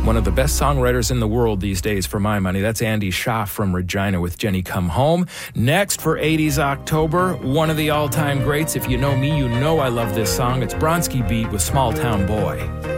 One of the best songwriters in the world these days, for my money. That's Andy Schaaf from Regina with Jenny Come Home. Next, for 80s October, one of the all-time greats. If you know me, you know I love this song. It's Bronski Beat with Small Town Boy.